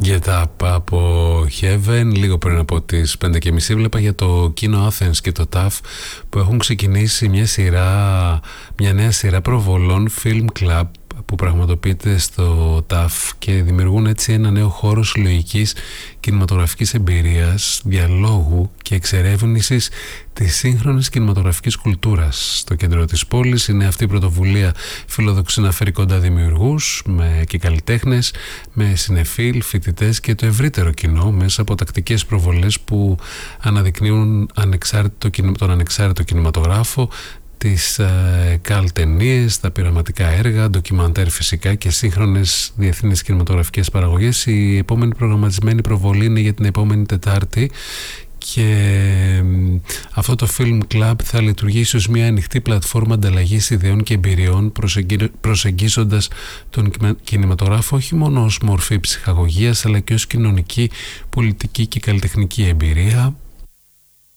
Get Up από Heaven. Λίγο πριν από τις 5:30 βλέπα για το Kino Athens και το TAF που έχουν ξεκινήσει μια νέα σειρά προβολών Film Club που πραγματοποιείται στο TAF και δημιουργούν έτσι ένα νέο χώρο συλλογικής κινηματογραφικής εμπειρίας, διαλόγου και εξερεύνησης της σύγχρονης κινηματογραφικής κουλτούρας. Στο κέντρο της πόλης είναι αυτή η πρωτοβουλία, φιλοδοξεί να φέρει κοντά δημιουργούς και καλλιτέχνες με συνεφίλ, φοιτητές και το ευρύτερο κοινό μέσα από τακτικές προβολές που αναδεικνύουν τον ανεξάρτητο κινηματογράφο, τις ταινίες, τα πειραματικά έργα, ντοκιμαντέρ φυσικά και σύγχρονες διεθνείς κινηματογραφικές παραγωγές. Η επόμενη προγραμματισμένη προβολή είναι για την επόμενη Τετάρτη και αυτό το Film Club θα λειτουργήσει ως μια ανοιχτή πλατφόρμα ανταλλαγής ιδεών και εμπειριών, προσεγγίζοντας τον κινηματογράφο όχι μόνο ως μορφή ψυχαγωγίας αλλά και ως κοινωνική, πολιτική και καλλιτεχνική εμπειρία.